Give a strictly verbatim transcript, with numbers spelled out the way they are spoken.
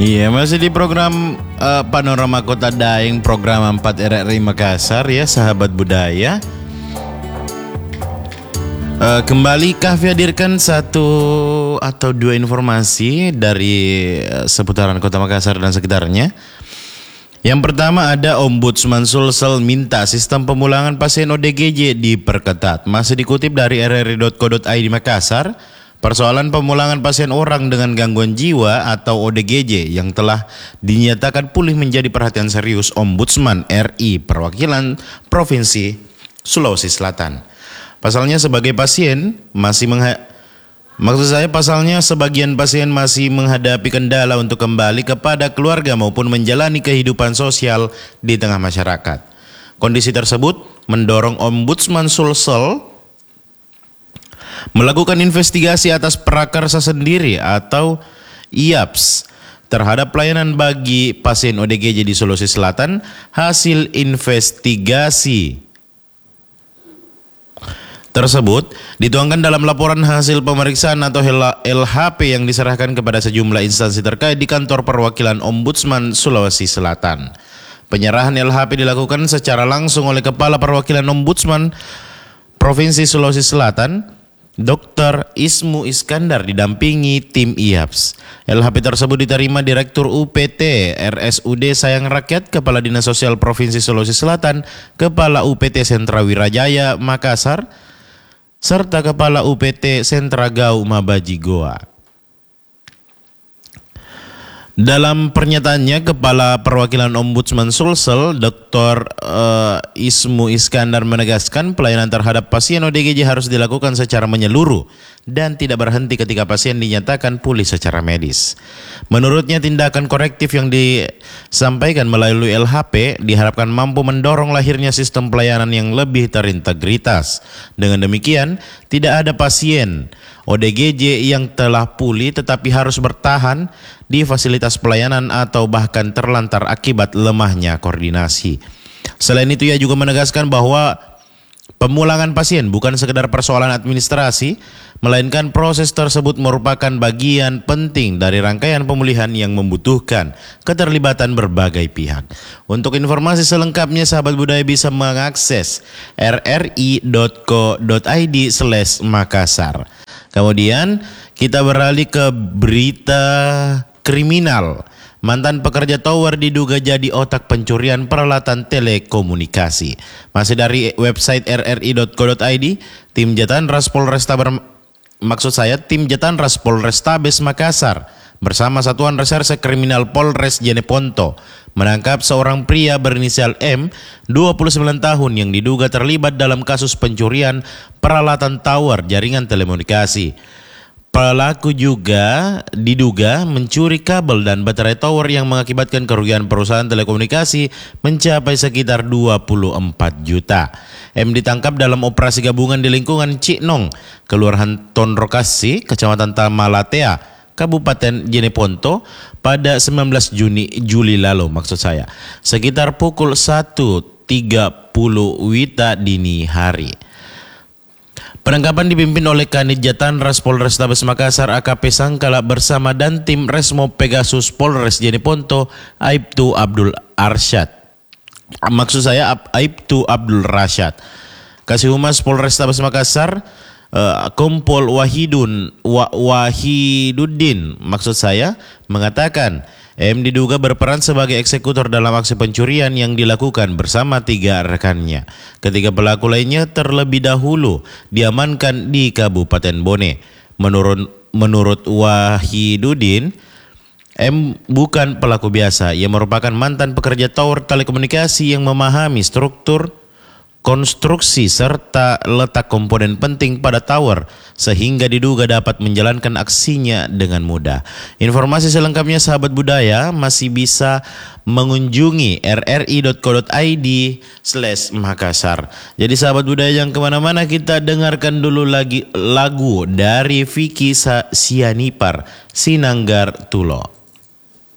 Iya, masih di program uh, Panorama Kota Daeng, program empat R R I Makassar ya, sahabat budaya. Uh, kembali kami hadirkan satu atau dua informasi dari uh, seputaran Kota Makassar dan sekitarnya. Yang pertama ada Ombudsman Sulsel minta sistem pemulangan pasien O D G J diperketat. Masih dikutip dari r r i dot co dot i d Makassar, persoalan pemulangan pasien orang dengan gangguan jiwa atau O D G J yang telah dinyatakan pulih menjadi perhatian serius Ombudsman R I Perwakilan Provinsi Sulawesi Selatan. Pasalnya sebagai pasien masih mengha- Maksud saya pasalnya sebagian pasien masih menghadapi kendala untuk kembali kepada keluarga maupun menjalani kehidupan sosial di tengah masyarakat. Kondisi tersebut mendorong Ombudsman Sulsel melakukan investigasi atas prakarsa sendiri atau I A P S terhadap pelayanan bagi pasien O D G J di Sulawesi Selatan. Hasil investigasi tersebut dituangkan dalam laporan hasil pemeriksaan atau L H P yang diserahkan kepada sejumlah instansi terkait di kantor perwakilan Ombudsman Sulawesi Selatan. Penyerahan L H P dilakukan secara langsung oleh Kepala Perwakilan Ombudsman Provinsi Sulawesi Selatan, Doktor Ismu Iskandar didampingi tim I A P S. L H P tersebut diterima Direktur U P T R S U D Sayang Rakyat, Kepala Dinas Sosial Provinsi Sulawesi Selatan, Kepala U P T Sentra Wirajaya Makassar, serta Kepala U P T Sentra Gau Mabaji Goa. Dalam pernyataannya, Kepala Perwakilan Ombudsman Sulsel, Doktor Uh, Ismu Iskandar menegaskan pelayanan terhadap pasien O D G J harus dilakukan secara menyeluruh dan tidak berhenti ketika pasien dinyatakan pulih secara medis. Menurutnya, tindakan korektif yang disampaikan melalui L H P diharapkan mampu mendorong lahirnya sistem pelayanan yang lebih terintegritas. Dengan demikian, tidak ada pasien O D G J yang telah pulih tetapi harus bertahan di fasilitas pelayanan atau bahkan terlantar akibat lemahnya koordinasi. Selain itu, ia juga menegaskan bahwa pemulangan pasien bukan sekedar persoalan administrasi, melainkan proses tersebut merupakan bagian penting dari rangkaian pemulihan yang membutuhkan keterlibatan berbagai pihak. Untuk informasi selengkapnya, sahabat budaya bisa mengakses r r i dot co dot i d slash Makassar. Kemudian kita beralih ke berita kriminal. Mantan pekerja tower diduga jadi otak pencurian peralatan telekomunikasi. Masih dari website r r i dot co dot i d, tim Jatanras Polrestabes maksud saya tim Jatanras Polrestabes Makassar bersama Satuan Reserse Kriminal Polres Jeneponto menangkap seorang pria berinisial M, dua puluh sembilan tahun, yang diduga terlibat dalam kasus pencurian peralatan tower jaringan telekomunikasi. Pelaku juga diduga mencuri kabel dan baterai tower yang mengakibatkan kerugian perusahaan telekomunikasi mencapai sekitar dua puluh empat juta. M ditangkap dalam operasi gabungan di lingkungan Ciknong, Kelurahan Tonrokasi, Kecamatan Tamalatea, Kabupaten Jeneponto pada sembilan belas Juli lalu, maksud saya, sekitar pukul satu tiga puluh wita dini hari. Penangkapan dipimpin oleh Kanit Jatanras Polrestabes Makassar A K P Sangkala bersama dan tim Resmo Pegasus Polres Jeneponto Aibtu Abdul Arsyad. Maksud saya Aibtu Abdul Rasyad. Kasih Humas Polrestabes Makassar uh, Kompol Wahidun Wa, Wahiduddin maksud saya mengatakan M diduga berperan sebagai eksekutor dalam aksi pencurian yang dilakukan bersama tiga rekannya. Ketiga pelaku lainnya terlebih dahulu diamankan di Kabupaten Bone. Menurut menurut Wahiduddin, M bukan pelaku biasa. Ia merupakan mantan pekerja tower telekomunikasi yang memahami struktur, konstruksi serta letak komponen penting pada tower sehingga diduga dapat menjalankan aksinya dengan mudah. Informasi selengkapnya, sahabat budaya, masih bisa mengunjungi r r i dot co dot i d slash Makassar. Jadi sahabat budaya yang kemana-mana, kita dengarkan dulu lagi lagu dari Vicky Sianipar, Sinanggar Tulo.